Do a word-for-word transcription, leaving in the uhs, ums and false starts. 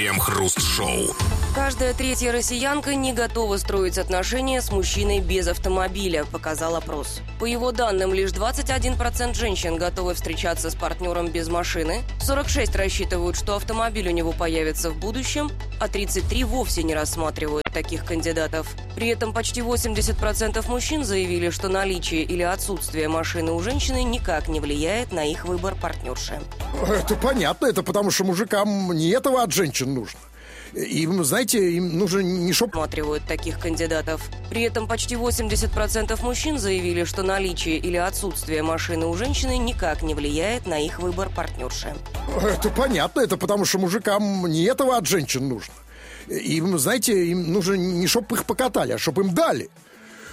Крем-хруст-шоу. Каждая третья россиянка не готова строить отношения с мужчиной без автомобиля, показал опрос. По его данным, лишь двадцать один процент женщин готовы встречаться с партнером без машины, сорок шесть процентов рассчитывают, что автомобиль у него появится в будущем, а тридцать три процента вовсе не рассматривают таких кандидатов. При этом почти восемьдесят процентов мужчин заявили, что наличие или отсутствие машины у женщины никак не влияет на их выбор партнерши. Это понятно, это потому что мужикам не этого от женщин нужно. Им, знаете, им нужно не шоп... Рассматривают таких кандидатов. При этом почти восемьдесят процентов мужчин заявили, что наличие или отсутствие машины у женщины никак не влияет на их выбор партнерши. Это понятно, это потому что мужикам не этого от женщин нужно. Им, знаете, им нужно не чтоб их покатали, а чтоб им дали.